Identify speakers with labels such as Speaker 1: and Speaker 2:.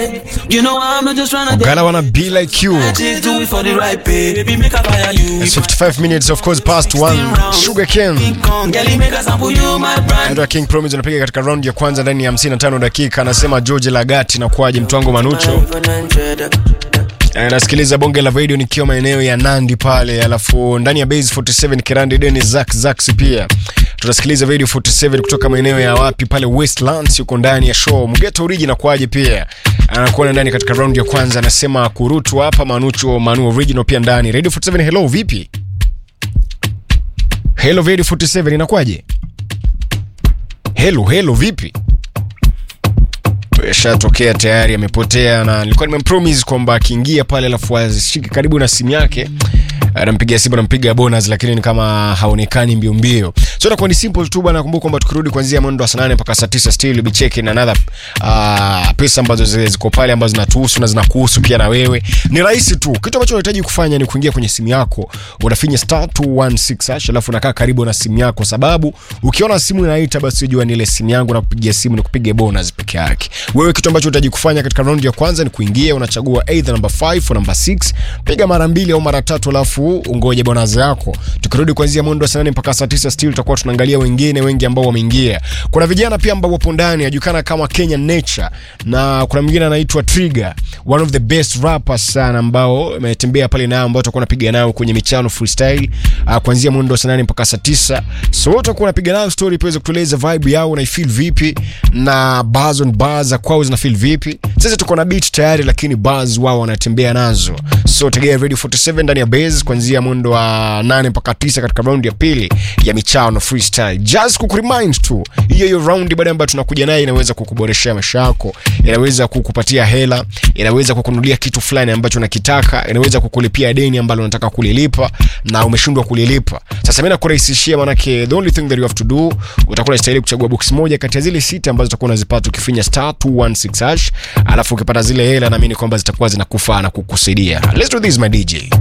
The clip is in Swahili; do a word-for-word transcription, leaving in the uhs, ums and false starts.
Speaker 1: You know I'm not just trying to
Speaker 2: Gala wanna be like you.
Speaker 1: do it for the right pay. Baby, make a fire you.
Speaker 2: It's fifty-five minutes of course past one. Sugar King.
Speaker 1: Girl, make a sample you my brand.
Speaker 2: Andra King Promise anapiga katika round ya kwanza ndani ya hamsini na tano dakika. Anasema George Lagati na kuaje mtwango Manucho. Nasikiliza bonge la radio nikiwa maeneo ya Nandi pale, alafu ndani ya Base forty-seven Kirandi Dennis Zack Zax pia. Tunasikiliza radio forty-seven kutoka maeneo ya wapi pale Westlands, yuko ndani ya show. Mgeto Original kwaje pia. Anakuwa ndani katika round ya kwanza, anasema kurutu hapa Manucho Manu Original pia ndani. Radio forty-seven hello vipi? Hello Radio forty-seven inakwaje? Hello hello vipi? Shatokea tayari amepotea, na nilikuwa nimempromise kwamba akiingia pale alafu ashike karibu na simu yake anampigia simu anampiga bonus, lakini ni kama haonekani mbio mbio. So itakuwa ni simple tu bana. Kumbuka kwamba tukirudi kuanzia mwendo wa saa nane mpaka saa tisa still be checking another uh, pesa ambazo ziko pale ambazo zinatuhusu na zinakuhusu pia na wewe. Ni rahisi tu. Kitu ambacho unahitaji kufanya ni kuingia kwenye simu yako, unafinya star two one six hash, alafu unakaa karibu na simu yako, sababu ukiona simu inaita basi unajua ni ile simu yangu na kupigia simu ni kupiga bonus peke yake. Wewe kitu ambacho unahitaji kufanya katika round ya kwanza ni kuingia, unachagua either number five au number six, piga mara mbili au mara tatu alafu ungoje bonus yako. Tukirudi kuanzia mwendo wa saa nane mpaka saa tisa still tutakuwa tunaangalia wengine wengi ambao wameingia. Kuna vijana pia ambao wapo ndani yajulikana kama Kenya Nature, na kuna mwingine anaitwa Trigger, one of the best rappers sana ambao wametembea pale nao, ambao tutakuwa tunapiga nao kwenye michano freestyle uh, kuanzia mwendo wa saa nane mpaka saa tisa. So tutakuwa tunapiga nao story pia kutueleza vibe yao na feel vipi, na bars on bars kwao zina feel vipi. Sasa tuko na beat tayari, lakini bars wao wanatembea nazo. So tegea Radio forty-seven ndani ya Base kuanzia mwendo wa nane mpaka tisa katika round ya pili ya michano freestyle. Just kukuremind tu, hiyo hiyo round baada ambayo tunakuja naye inaweza kukuboreshea maisha yako, inaweza kukupatia hela, inaweza kukununulia kitu fulani ambacho unakitaka, inaweza kukulipia deni ambalo unataka kulilipa na umeshindwa kulilipa. Sasa mimi nakurahisishia, maana yake the only thing that you have to do, utakuwa unastahili kuchagua box moja kati ya zile sita ambazo utakuwa unazipata ukifinya star two one six hash, alafu ukipata zile hela na mimi kwamba zitakuwa zinakufaa na kukusaidia. Let's do this my D J.